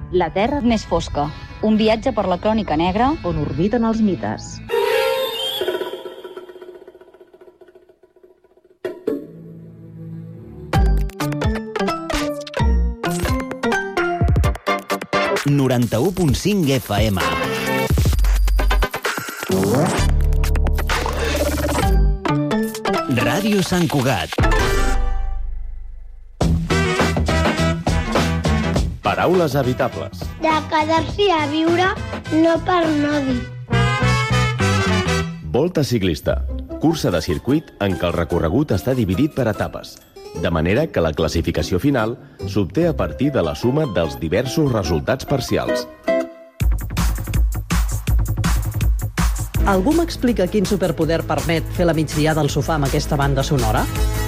La Terra més fosca. Un viatge per la crònica negra on orbiten els mites. ...91.5 FM. Ràdio Sant Cugat. Paraules habitables. De quedar-s'hi a viure, no per no dir. Volta ciclista. Cursa de circuit en què el recorregut està dividit per etapes, de manera que la classificació final s'obté a partir de la suma dels diversos resultats parcials. Algú m'explica quin superpoder permet fer la migdiada al sofà amb aquesta banda sonora?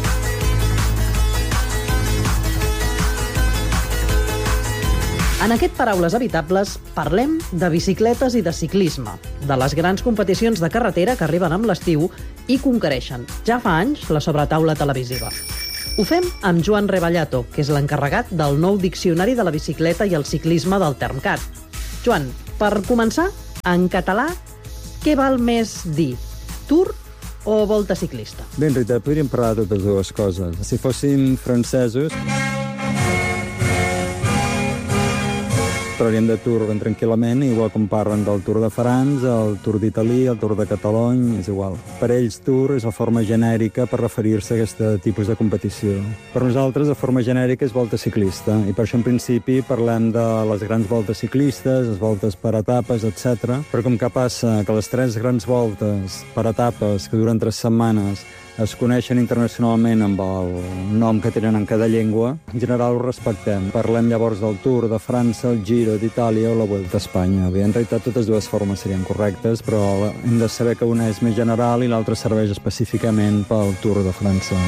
En aquest Paraules Habitables parlem de bicicletes i de ciclisme, de les grans competicions de carretera que arriben amb l'estiu i conquereixen, ja fa anys, la sobretaula televisiva. Ho fem amb Joan Reballato, que és l'encarregat del nou diccionari de la bicicleta i el ciclisme del Termcat. Joan, per començar, en català, què val més dir? Tour o volta ciclista? Bé, en realitat podríem parlar de totes dues coses. Si fóssim francesos, parlaríem de Tour ben tranquil·lament, igual com parlen del Tour de France, el Tour d'Itàlia, el Tour de Catalunya, és igual. Per ells, Tour és la forma genèrica per referir-se a aquest tipus de competició. Per nosaltres, la forma genèrica és volta ciclista, i per això, en principi, parlem de les grans voltes ciclistes, les voltes per etapes, etc. Però com que passa que les 3 grans voltes per etapes, que duren 3 setmanes, es coneixen internacionalment amb el nom que tenen en cada llengua, en general ho respectem. Parlem llavors del Tour de França, el Giro d'Itàlia o la Vuelta a Espanya. Bé, en realitat totes dues formes serien correctes, però hem de saber que una és més general i l'altra serveix específicament pel Tour de França.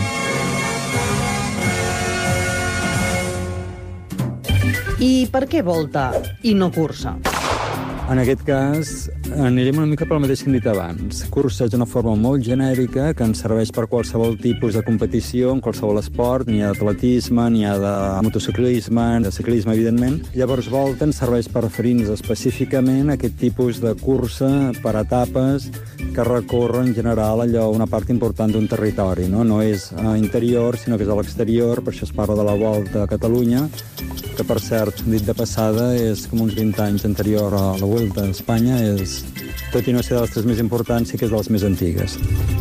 I per què volta i no cursa? En aquest cas, anirem una mica pel mateix que hem dit abans. Cursa és una forma molt genèrica que ens serveix per qualsevol tipus de competició, en qualsevol esport, n'hi ha d'atletisme, n'hi ha de motociclisme, de ciclisme, evidentment. Llavors, volta ens serveix per referir-nos específicament a aquest tipus de cursa per etapes que recorre en general allò una part important d'un territori. No és interior, sinó que és a l'exterior, per això es parla de la Volta a Catalunya, que per cert, dit de passada, és com uns 20 anys anterior a la Vuelta a Espanya, és, tot i no ser de les 3 més importants, sí que és de les més antigues.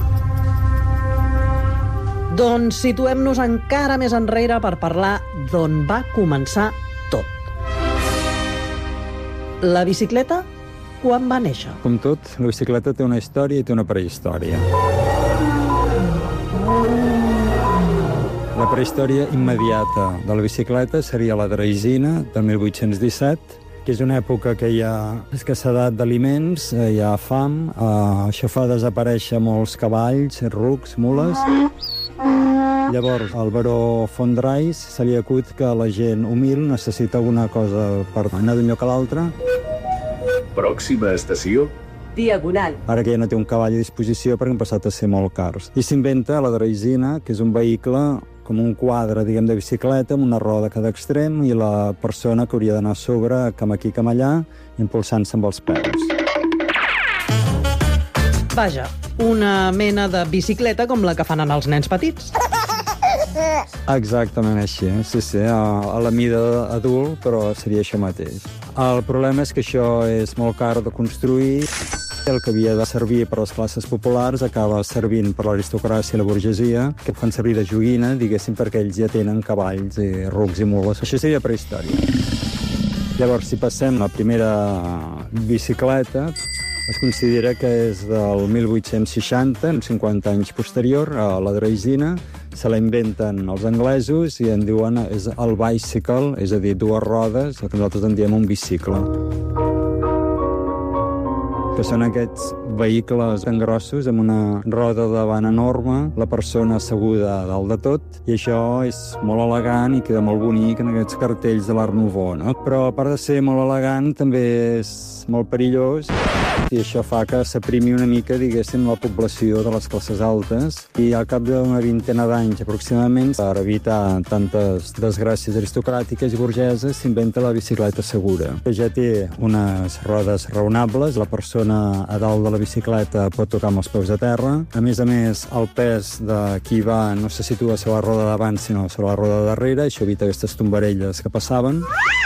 Doncs situem-nos encara més enrere per parlar d'on va començar tot. La bicicleta, quan va néixer? Com tot, la bicicleta té una història i té una prehistòria. La prehistòria immediata de la bicicleta seria la draisina, del 1817, que és una època que hi ha escassedat d'aliments, hi ha fam, això fa desaparèixer molts cavalls, rucs, mules. Llavors, al baró Fondrais se li acut que la gent humil necessita alguna cosa per anar d'un lloc a l'altre. Pròxima estació? Diagonal. Ara que ja no té un cavall a disposició perquè han passat a ser molt cars. I s'inventa la draisina, que és un vehicle com un quadre, diguem, de bicicleta, amb una roda a cada extrem i la persona que hauria d'anar a sobre, cam aquí, cam allà, impulsant-se amb els peus. Vaja, una mena de bicicleta com la que fan en els nens petits. Exactament així, sí, a la mida adult, però seria això mateix. El problema és que això és molt car de construir. El que havia de servir per a les classes populars acaba servint per l'aristocràcia i la burgesia, que fan servir de joguina, diguéssim, perquè ells ja tenen cavalls i rucs i mules. Això seria prehistòria. Llavors, si passem a la primera bicicleta, es considera que és del 1860, 50 anys posterior, a la draisina. Se la inventen els anglesos i en diuen és el bicycle, és a dir, 2 rodes, el que nosaltres en diem un bicicle. que són aquests vehicles tan grossos amb una roda davant enorme, la persona asseguda a dalt de tot, i això és molt elegant i queda molt bonic en aquests cartells de l'Art Nouveau, no? Però a part de ser molt elegant també és molt perillós i això fa que s'aprimi una mica, diguéssim, la població de les classes altes, i al cap d'una vintena d'anys aproximadament, per evitar tantes desgràcies aristocràtiques i burgeses, s'inventa la bicicleta segura, que ja té unes rodes raonables, la persona a dalt de la bicicleta pot tocar amb els peus a terra, a més, el pes de qui va no se situa sobre la roda davant, sinó sobre la roda de darrere, això evita aquestes tombarelles que passaven,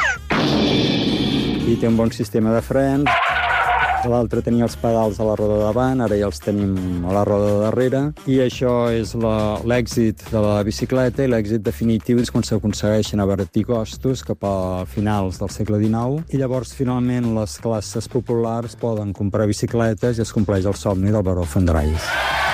i té un bon sistema de frens. L'altre tenia els pedals a la roda de davant, ara ja els tenim a la roda de darrere, i això és l'èxit de la bicicleta, i l'èxit definitiu és quan s'aconsegueixen abatir costos cap a finals del segle XIX, i llavors finalment les classes populars poden comprar bicicletes i es compleix el somni del baró Fendrais.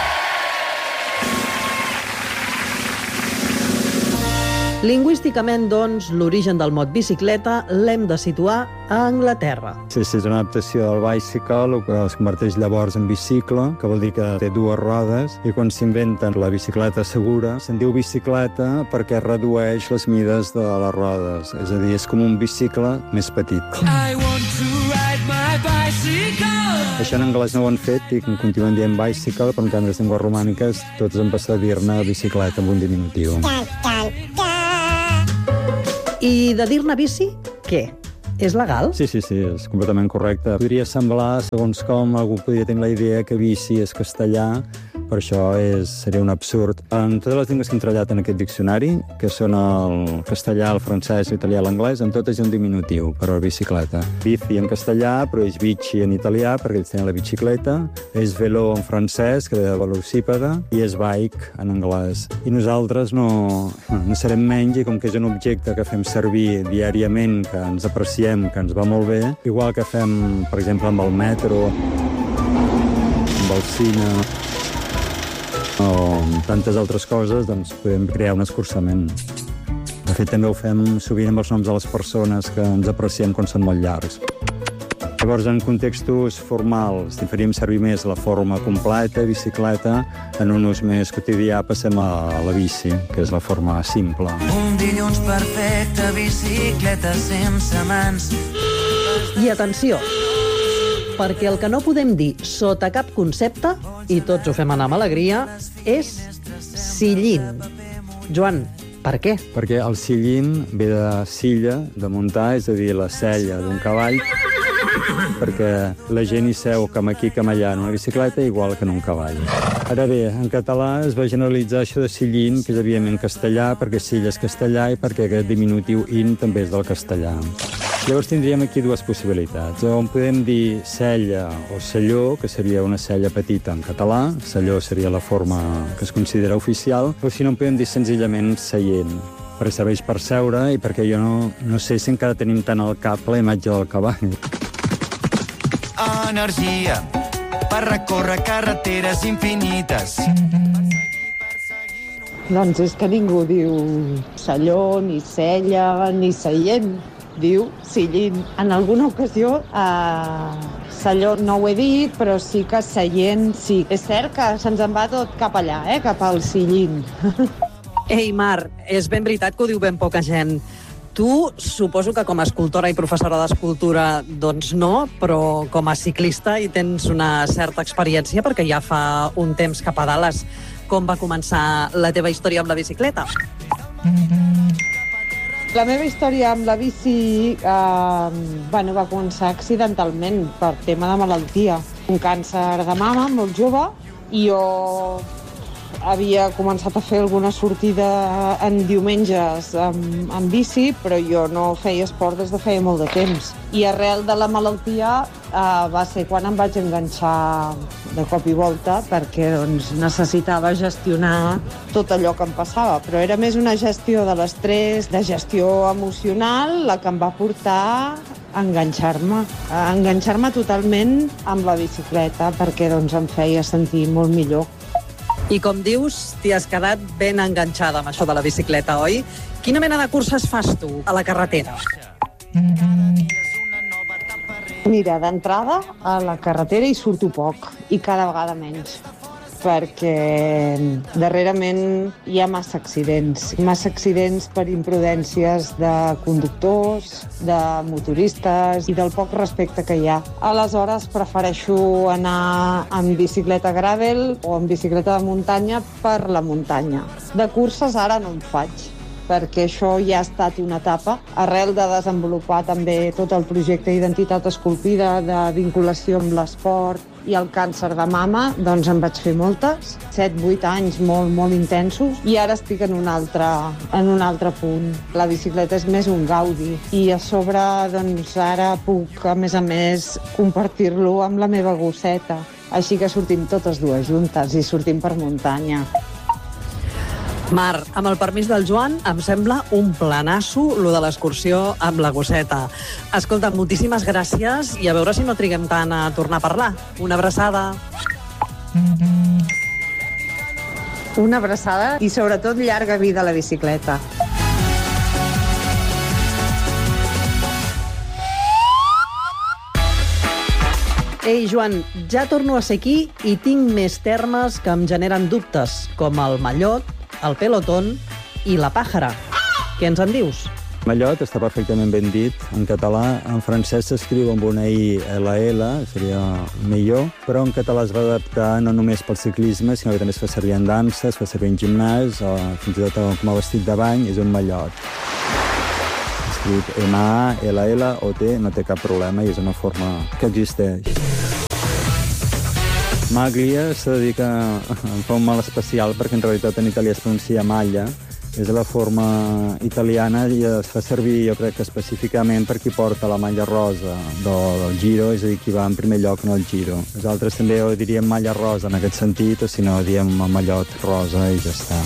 Lingüísticament, doncs, l'origen del mot bicicleta l'hem de situar a Anglaterra. Sí, és una adaptació del bicycle, el que es converteix llavors en bicicle, que vol dir que té dues rodes, i quan s'inventen la bicicleta segura, se'n diu bicicleta perquè redueix les mides de les rodes, és a dir, és com un bicicle més petit. Això en anglès no ho han fet i continuen dient bicycle, però en canvi les llengües romàniques tots han passat a dir-ne bicicleta amb un diminutiu. I de dir-ne bici, què? És legal? Sí, és completament correcte. Podria semblar, segons com, algú podria tenir la idea que bici és castellà, per això seria un absurd. En totes les llengües que hem treballat en aquest diccionari, que són el castellà, el francès, l'italià, l'anglès, en totes hi ha un diminutiu per a la bicicleta. Bici en castellà, però és bici en italià, perquè ells tenen la bicicleta, és velo en francès, que és velocípede, i és bike en anglès. I nosaltres no serem menys, i com que és un objecte que fem servir diàriament, que ens apreciem, que ens va molt bé, igual que fem, per exemple, amb el metro, amb el cine, o tantes altres coses, doncs podem crear un escurçament. De fet, també ho fem sovint amb els noms de les persones que ens apreciem quan són molt llargs. Llavors, en contextos formals, faríem servir més la forma completa, bicicleta, en un ús més quotidià passem a la bici, que és la forma simple. Un dilluns perfecte, bicicleta sense mans. I atenció, perquè el que no podem dir sota cap concepte, i tots ho fem anar amb alegria, és sillín. Joan, per què? Perquè el sillín ve de silla, de muntar, és a dir, la sella d'un cavall, perquè la gent hi seu cam aquí, cam allà en una bicicleta, igual que en un cavall. Ara bé, en català es va generalitzar això de sillín, que és evidentment castellà, perquè silla és castellà i perquè aquest diminutiu in també és del castellà. Llavors tindríem aquí dues possibilitats. On podem dir sella o selló, que seria una sella petita en català, selló seria la forma que es considera oficial, o si no, podem dir senzillament seient, perquè serveix per seure i perquè jo no sé si encara tenim tant al cap la imatge del cavall. Energia per recórrer carreteres infinites. Doncs és que ningú diu selló, ni sella, ni seient. Diu sillín. En alguna ocasió, selló no ho he dit, però sí que seient sí. És cert que se'ns en va tot cap allà, cap al sillín. Ei, Mar, és ben veritat que ho diu ben poca gent. Tu, suposo que com a escultora i professora d'escultura, doncs no, però com a ciclista hi tens una certa experiència, perquè ja fa un temps que pedales. Com va començar la teva història amb la bicicleta? La meva història amb la bici va començar accidentalment per tema de malaltia. Un càncer de mama molt jove i jo havia començat a fer alguna sortida en diumenges amb bici, però jo no feia esport des de feia molt de temps. I arrel de la malaltia va ser quan em vaig enganxar de cop i volta, perquè necessitava gestionar tot allò que em passava. Però era més una gestió de l'estrès, de gestió emocional, la que em va portar a enganxar-me totalment amb la bicicleta, perquè em feia sentir molt millor. I com dius, t'hi has quedat ben enganxada amb això de la bicicleta, oi? Quina mena de curses fas tu a la carretera? Mira, d'entrada a la carretera hi surto poc i cada vegada menys, perquè darrerament hi ha massa accidents per imprudències de conductors, de motoristes i del poc respecte que hi ha. Aleshores prefereixo anar amb bicicleta gravel o amb bicicleta de muntanya per la muntanya. De curses ara no en faig, perquè això ja ha estat una etapa. Arrel de desenvolupar també tot el projecte Identitat Esculpida de vinculació amb l'esport i el càncer de mama, doncs en vaig fer moltes, 7-8 anys molt intensos, i ara estic en un altre punt. La bicicleta és més un gaudi, i a sobre doncs ara puc, a més, compartir-lo amb la meva gosseta. Així que sortim totes dues juntes i sortim per muntanya. Mar, amb el permís del Joan, em sembla un planasso lo de l'excursió amb la gosseta. Escolta, moltíssimes gràcies i a veure si no triguem tant a tornar a parlar. Una abraçada. Una abraçada i sobretot llarga vida a la bicicleta. Ei, Joan, ja torno a ser aquí i tinc més termes que em generen dubtes, com el mallot, el pelotón i la pàjara. Què ens en dius? Mallot està perfectament ben dit. En català, en francès s'escriu amb una ILL, seria millor, però en català es va adaptar no només pel ciclisme, sinó que també es fa servir en dansa, es fa servir en gimnàs, o fins i tot com a vestit de bany, és un mallot. Escrit M-A-L-L-O-T, no té cap problema i és una forma que existeix. Maglia se dedica a fa un mal especial perquè en realitat en italià es pronuncia maglia. És la forma italiana i es fa servir, jo crec que específicament per qui porta la malla rosa del Giro, és a dir, qui va en primer lloc en el Giro. Nosaltres també ho diríem malla rosa en aquest sentit, o si no, diem mallot rosa i ja està.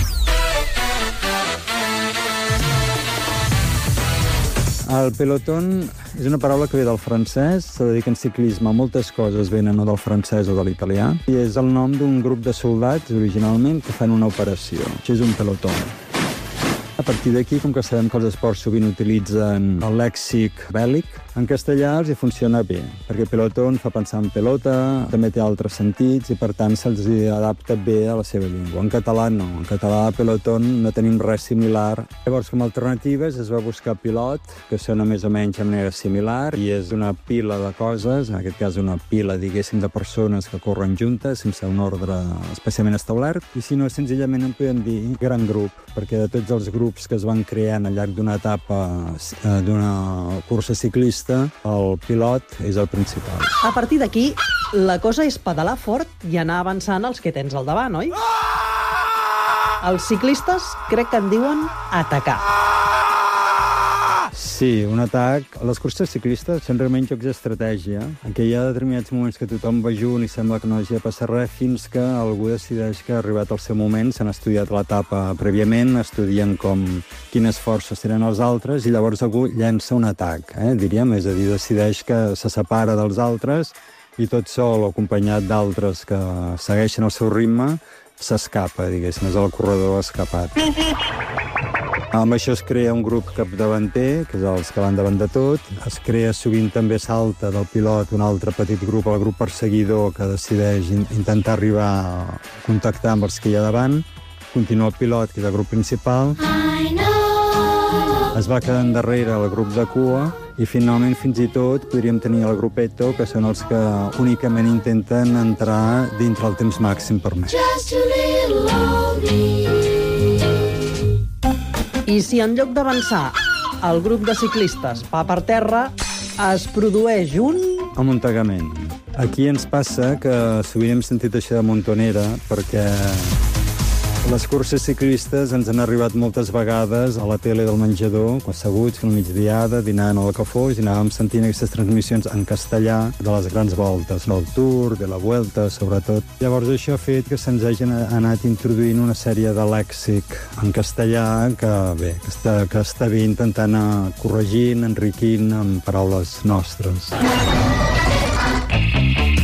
El pelotón és una paraula que ve del francès, se dedica en ciclisme, moltes coses venen o del francès o de l'italià, i és el nom d'un grup de soldats, originalment, que fan una operació. Això és un pelotón. A partir d'aquí, com que sabem que els esports sovint utilitzen el lèxic bèl·lic, en castellà els hi funciona bé, perquè pelotón fa pensar en pelota, també té altres sentits i per tant se'ls adapta bé a la seva llengua. En català no, en català pelotón no tenim res similar. Llavors, com a alternatives es va buscar pilot, que sona més o menys de manera similar, i és una pila de coses, en aquest cas una pila, diguéssim, de persones que corren juntes, sense un ordre especialment establert, i si no, senzillament en podem dir gran grup, perquè de tots els grups que es van creant al llarg d'una etapa d'una cursa ciclista, el pilot és el principal. A partir d'aquí, la cosa és pedalar fort i anar avançant els que tens al davant, oi? Els ciclistes crec que en diuen atacar. Sí, un atac. Les curses ciclistes són realment jocs d'estratègia, en què hi ha determinats moments que tothom va junt i sembla que no hagi de passar res fins que algú decideix que ha arribat el seu moment, s'han estudiat l'etapa prèviament, estudien quines forces tenen els altres i llavors algú llença un atac, diríem, és a dir, decideix que se separa dels altres i tot sol o acompanyat d'altres que segueixen el seu ritme s'escapa, diguéssim, és el corredor escapat. Amb això es crea un grup capdavanter, que és els que van davant de tot. Es crea sovint també salta del pilot un altre petit grup, el grup perseguidor, que decideix intentar arribar a contactar amb els que hi ha davant. Continua el pilot, que és el grup principal. Es va quedar endarrere el grup de cua i finalment fins i tot podríem tenir el grupetto, que són els que únicament intenten entrar dintre el temps màxim permès. I si en lloc d'avançar el grup de ciclistes va per terra, es produeix un amuntegament. Aquí ens passa que sovint hem sentit això de montonera, perquè les curses ciclistes ens han arribat moltes vegades a la tele del menjador, asseguts, fent migdiada, dinant al que fos, i anàvem sentint aquestes transmissions en castellà de les grans voltes, del Tour, de la Vuelta, sobretot. Llavors això ha fet que se'ns hagin anat introduint una sèrie de lèxic en castellà que, bé, que està bé intentant corregint, enriquint amb paraules nostres.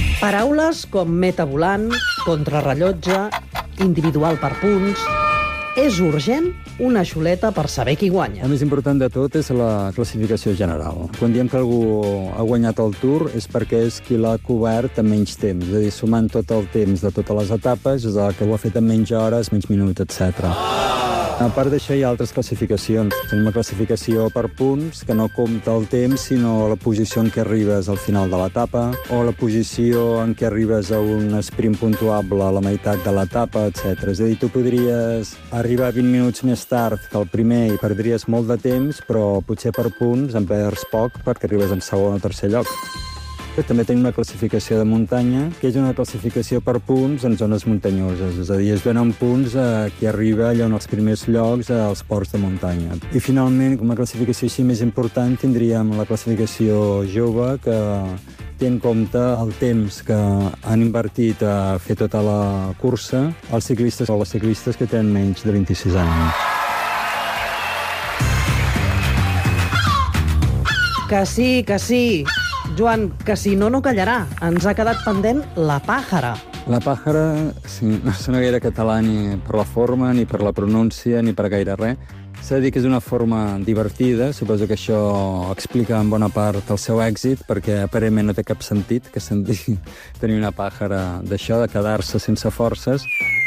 Paraules com meta volant, contrarrellotge, individual per punts, És urgent una xuleta per saber qui guanya. El més important de tot és la classificació general. Quan diem que algú ha guanyat el Tour és perquè és qui l'ha cobert en menys temps. És a dir, sumant tot el temps de totes les etapes, és el que ho ha fet en menys hores, menys minuts, etc. A part d'això, hi ha altres classificacions. Tenim la classificació per punts, que no compta el temps, sinó la posició en què arribes al final de l'etapa, o la posició en què arribes a un sprint puntuable a la meitat de l'etapa, etc. És a dir, tu podries arribar 20 minuts més tard que el primer i perdries molt de temps, però potser per punts en perds poc perquè arribes en segon o tercer lloc. També tenim una classificació de muntanya, que és una classificació per punts en zones muntanyoses. És a dir, es donen punts a qui arriba allà en els primers llocs als ports de muntanya. I finalment, com a classificació així més important, tindríem la classificació jove, que té en compte el temps que han invertit a fer tota la cursa els ciclistes o les ciclistes que tenen menys de 26 anys. Que sí. Joan, que si no, no callarà. Ens ha quedat pendent la pàjara. La pàjara, sí, no sona gaire català ni per la forma, ni per la pronúncia, ni per gaire res. S'ha de dir que és una forma divertida, suposo que això explica en bona part el seu èxit, perquè aparentment no té cap sentit que tenir una pàjara d'això, de quedar-se sense forces.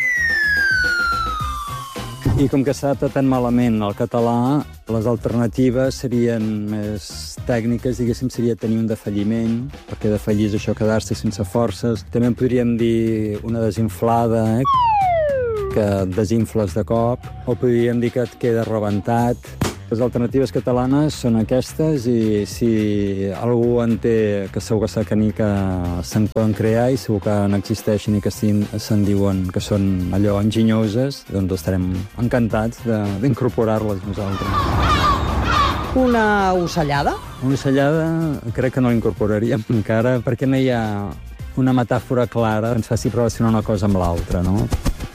I com que s'adapta tan malament al català, les alternatives serien més tècniques, diguéssim, seria tenir un defalliment, perquè defallir és això, quedar-se sense forces. També en podríem dir una desinflada, que et desinfles de cop, o podríem dir que et queda rebentat. Les alternatives catalanes són aquestes i si algú en té, que segur que se'n poden crear i segur que n'existeixen i que se'n diuen que són allò enginyoses, doncs estarem encantats d'incorporar-les nosaltres. Una ocellada? Una ocellada crec que no l'incorporaríem encara perquè no hi ha una metàfora clara que ens faci relacionar una cosa amb l'altra, no?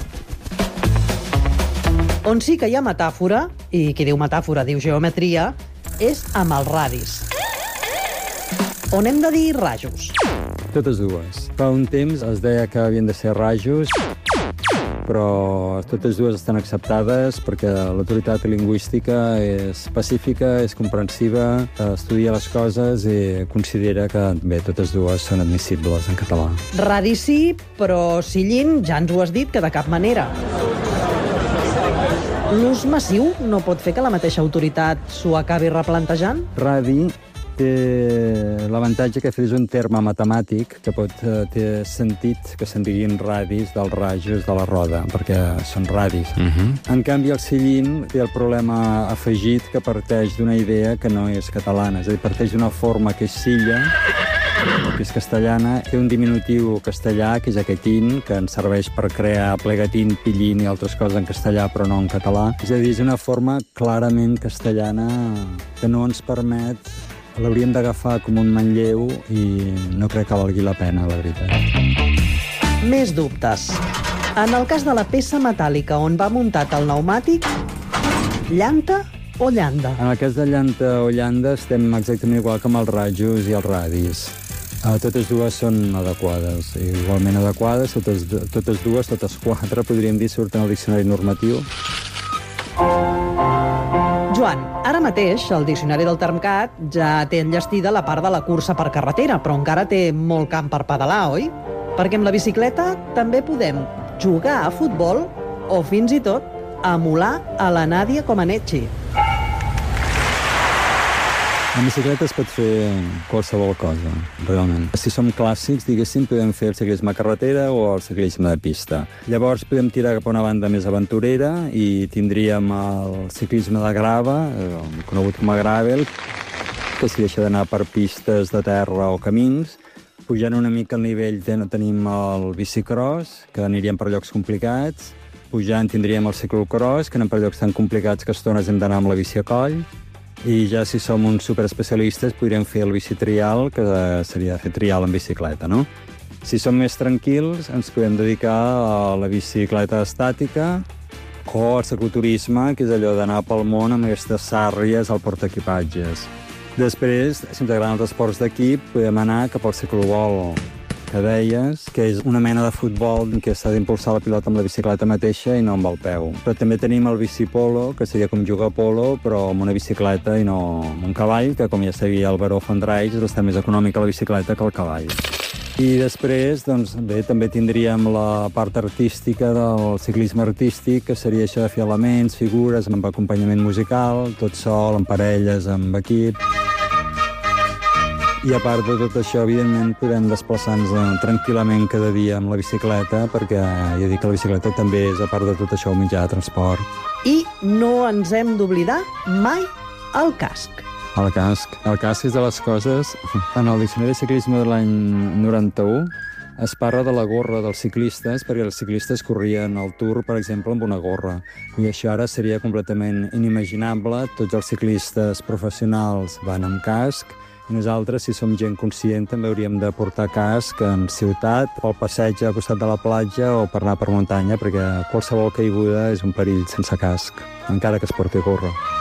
On sí que hi ha metàfora, i qui diu metàfora diu geometria, és amb els radis. On hem de dir rajos. Totes dues. Fa un temps es deia que havien de ser rajos, però totes dues estan acceptades perquè l'autoritat lingüística és pacífica, és comprensiva, estudia les coses i considera que, bé, totes dues són admissibles en català. Radi sí, però sillín ja ens ho has dit que de cap manera. L'ús massiu no pot fer que la mateixa autoritat s'ho acabi replantejant? Radi té l'avantatge que és un terme matemàtic que pot té sentit que se'n diguin radis dels rajos de la roda, perquè són radis. En canvi, el sillín té el problema afegit que parteix d'una idea que no és catalana, és a dir, parteix d'una forma que és silla, que és castellana, té un diminutiu castellà, que és aquest in, que ens serveix per crear plegatín, pillín i altres coses en castellà, però no en català. És a dir, és una forma clarament castellana que no ens permet... L'hauríem d'agafar com un manlleu i no crec que valgui la pena, la veritat. Més dubtes. En el cas de la peça metàl·lica on va muntat el pneumàtic, llanta o llanda? En el cas de llanta o llanda estem exactament igual que amb els rajos i els radis. Totes dues són adequades, igualment adequades, totes dues, totes quatre, podríem dir, surten al diccionari normatiu. Joan, ara mateix el diccionari del Termcat ja té enllestida la part de la cursa per carretera, però encara té molt camp per pedalar, oi? Perquè amb la bicicleta també podem jugar a futbol o fins i tot emular a la Nàdia Comaneci. En bicicleta es pot fer qualsevol cosa, realment. Si som clàssics, diguéssim, podem fer el ciclisme a carretera o el ciclisme de pista. Llavors podem tirar cap a una banda més aventurera i tindríem el ciclisme de grava, conegut com a gravel, que s'hi deixa d'anar per pistes de terra o camins. Pujant una mica el nivell tenim el bicicross, que aniríem per llocs complicats. Pujant tindríem el ciclocross, que anem per llocs tan complicats que a estones hem d'anar amb la bici a coll. I ja si som uns superespecialistes podríem fer el bicitrial, que seria fer trial en bicicleta, no? Si som més tranquils ens podem dedicar a la bicicleta estàtica o al cicloturisme, que és allò d'anar pel món amb aquestes sàrries al portaequipatges. Després, si ens agraden els esports d'equip, podem anar cap al ciclobol, que deies, que és una mena de futbol en què s'ha d'impulsar la pilota amb la bicicleta mateixa i no amb el peu. Però també tenim el bicipolo, que seria com jugar a polo, però amb una bicicleta i no amb un cavall, que com ja sabia el Baró Fondrais, és bastant més econòmica la bicicleta que el cavall. I després, doncs, bé, també tindríem la part artística del ciclisme artístic, que seria això de fer elements, figures, amb acompanyament musical, tot sol, en parelles, amb equip. I a part de tot això, evidentment, podem desplaçar-nos tranquil·lament cada dia amb la bicicleta, perquè ja dic que la bicicleta també és, a part de tot això, un mitjà de transport. I no ens hem d'oblidar mai el casc. El casc és de les coses... En el diccionari de ciclisme de l'any 91 es parla de la gorra dels ciclistes, perquè els ciclistes corrien al Tour, per exemple, amb una gorra. I això ara seria completament inimaginable. Tots els ciclistes professionals van amb casc, i nosaltres, si som gent conscient, també hauríem de portar casc en ciutat, pel passeig al costat de la platja o per anar per muntanya, perquè qualsevol caiguda és un perill sense casc, encara que es porti gorra.